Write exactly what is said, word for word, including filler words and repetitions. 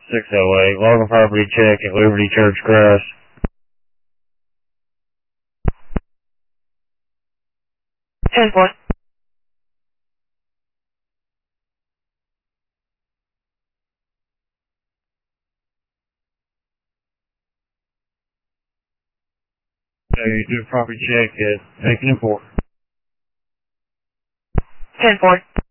six oh eight, log a property check at Liberty Church Crest. ten four. So you do a property check at Bacon and Port. ten four.